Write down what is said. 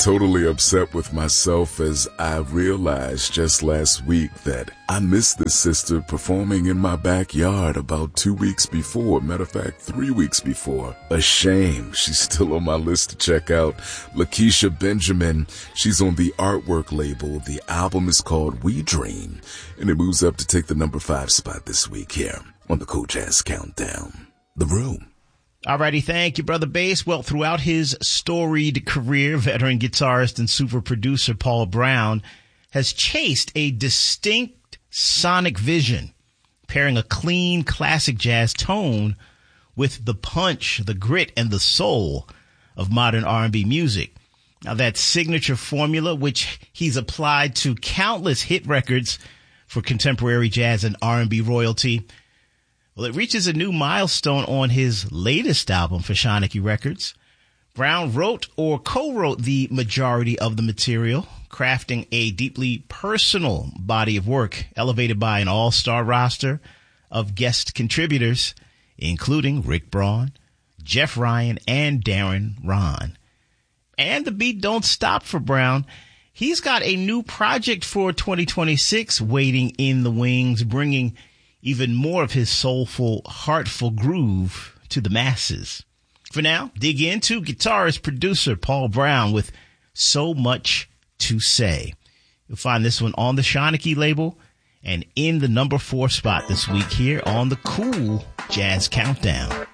totally upset with myself as I realized just last week that I missed this sister performing in my backyard about 2 weeks before. Matter of fact, 3 weeks before. A shame. She's still on my list to check out. Lakeisha Benjamin. She's on the Artwork label. The album is called We Dream, and it moves up to take the number 5 spot this week here on the Cool Jazz Countdown. The Room. Alrighty, thank you, Brother Bass. Well, throughout his storied career, veteran guitarist and super producer Paul Brown has chased a distinct sonic vision, pairing a clean classic jazz tone with the punch, the grit, and the soul of modern R&B music. Now, that signature formula, which he's applied to countless hit records for contemporary jazz and R&B royalty, well, it reaches a new milestone on his latest album for Shanachie Records. Brown wrote or co-wrote the majority of the material, crafting a deeply personal body of work elevated by an all-star roster of guest contributors, including Rick Braun, Jeff Ryan, and Darren Rahn. And the beat don't stop for Brown. He's got a new project for 2026 waiting in the wings, bringing even more of his soulful, heartful groove to the masses. For now, dig into guitarist, producer Paul Brown with So Much to Say. You'll find this one on the Shanachie label and in the number 4 spot this week here on the Cool Jazz Countdown.